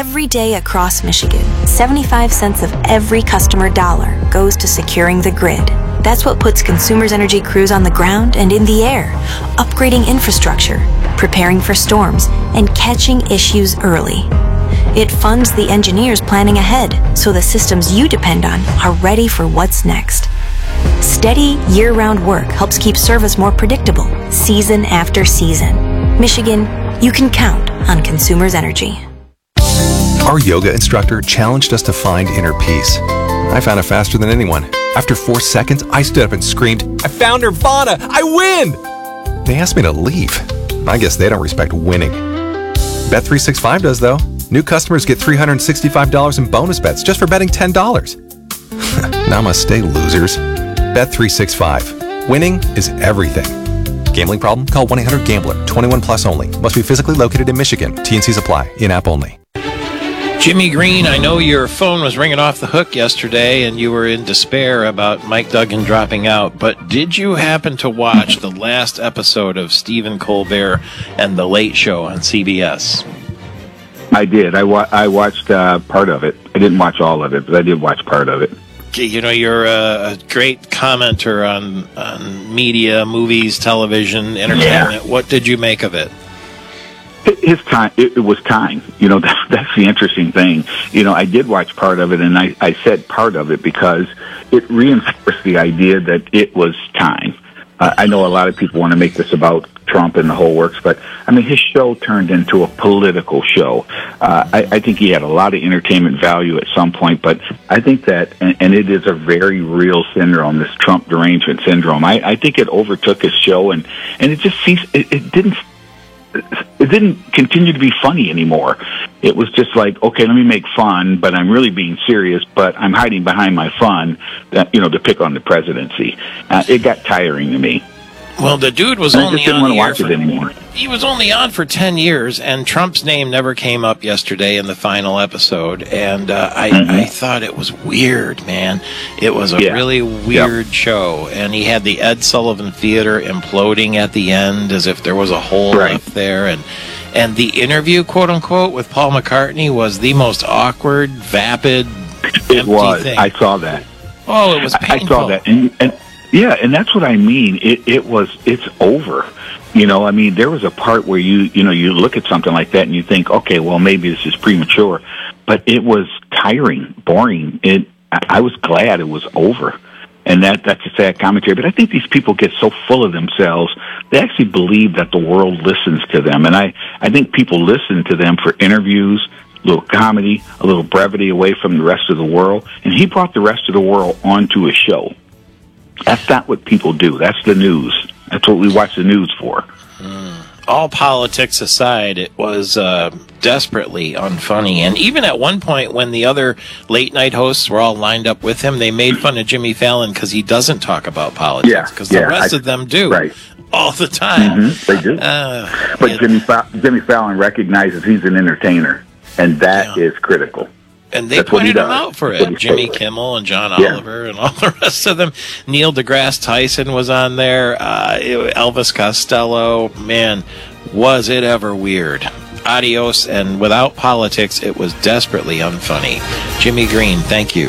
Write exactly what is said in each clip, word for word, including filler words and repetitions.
Every day across Michigan, seventy-five cents of every customer dollar goes to securing the grid. That's what puts Consumers Energy crews on the ground and in the air, upgrading infrastructure, preparing for storms, and catching issues early. It funds the engineers planning ahead so the systems you depend on are ready for what's next. Steady, year-round work helps keep service more predictable, season after season. Michigan, you can count on Consumers Energy. Our yoga instructor challenged us to find inner peace. I found it faster than anyone. After four seconds, I stood up and screamed, "I found Nirvana! I win!" They asked me to leave. I guess they don't respect winning. Bet three sixty-five does, though. New customers get three hundred sixty-five dollars in bonus bets just for betting ten dollars. Namaste, losers. Bet three sixty-five. Winning is everything. Gambling problem? Call one eight hundred gambler. twenty-one plus only. Must be physically located in Michigan. T and Cs apply. In-app only. Jimmy Green, I know your phone was ringing off the hook yesterday and you were in despair about Mike Duggan dropping out, but did you happen to watch the last episode of Stephen Colbert and The Late Show on C B S? I did. I, wa- I watched uh, part of it. I didn't watch all of it, but I did watch part of it. You know, you're a, a great commenter on, on media, movies, television, entertainment. Yeah. What did you make of it? His time, it, it was time. You know, that's, that's the interesting thing. You know, I did watch part of it, and I, I said part of it because it reinforced the idea that it was time. Uh, I know a lot of people want to make this about Trump and the whole works, but, I mean, his show turned into a political show. Uh, I, I think he had a lot of entertainment value at some point, but I think that, and, and it is a very real syndrome, this Trump derangement syndrome. I, I think it overtook his show, and, and it just ceased, it, it didn't it didn't continue to be funny anymore. It was just like, okay, let me make fun, but I'm really being serious, but I'm hiding behind my fun, that, you know, to pick on the presidency. Uh, it got tiring to me. Well, the dude was and only I just didn't on want to the watch air it for, anymore. He was only on for ten years, and Trump's name never came up yesterday in the final episode, and uh, I, mm-hmm. I thought it was weird, man. It was a yeah. really weird yep. show, and he had the Ed Sullivan Theater imploding at the end as if there was a hole right. left there, and and the interview, quote-unquote, with Paul McCartney was the most awkward, vapid, it empty was. thing. I saw that. Oh, it was painful. I saw that, and, and yeah, and that's what I mean. It, it was, it's over. You know, I mean, there was a part where you, you know, you look at something like that and you think, okay, well, maybe this is premature, but it was tiring, boring. It, I was glad it was over. And that, that's a sad commentary. But I think these people get so full of themselves, they actually believe that the world listens to them. And I, I think people listen to them for interviews, a little comedy, a little brevity away from the rest of the world. And he brought the rest of the world onto his show. That's not what people do. That's the news. That's what we watch the news for. Mm. All politics aside, it was uh, desperately unfunny. And even at one point, when the other late-night hosts were all lined up with him, they made fun of Jimmy Fallon because he doesn't talk about politics. Because yeah, the rest I, of them do. Right. All the time. Mm-hmm, they do. Uh, but and, Jimmy, Fa- Jimmy Fallon recognizes he's an entertainer, and that yeah. is critical. And they That's pointed him out for it. Jimmy like. Kimmel and John yeah. Oliver and all the rest of them. Neil deGrasse Tyson was on there. Uh, Elvis Costello. Man, was it ever weird. Adios. And without politics, it was desperately unfunny. Jimmy Green, thank you.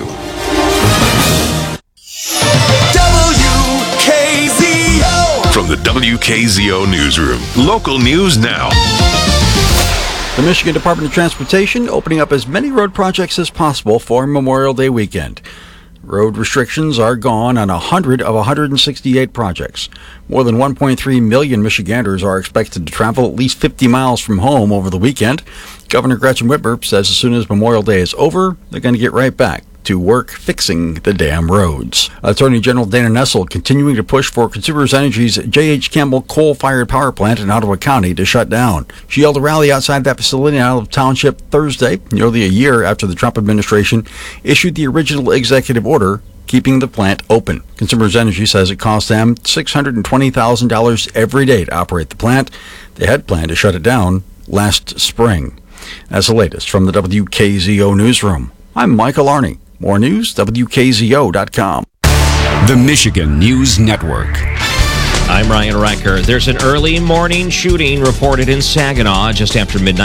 W K Z O. From the W K Z O Newsroom. Local news now. The Michigan Department of Transportation opening up as many road projects as possible for Memorial Day weekend. Road restrictions are gone on one hundred of one hundred sixty-eight projects. More than one point three million Michiganders are expected to travel at least fifty miles from home over the weekend. Governor Gretchen Whitmer says as soon as Memorial Day is over, they're going to get right back to work fixing the damn roads. Attorney General Dana Nessel continuing to push for Consumers Energy's J H. Campbell coal-fired power plant in Ottawa County to shut down. She held a rally outside that facility in Ottawa Township Thursday, nearly a year after the Trump administration issued the original executive order keeping the plant open. Consumers Energy says it cost them six hundred twenty thousand dollars every day to operate the plant. They had planned to shut it down last spring. That's the latest from the W K Z O Newsroom. I'm Michael Arney. More news, W K Z O dot com. The Michigan News Network. I'm Ryan Reicher. There's an early morning shooting reported in Saginaw just after midnight.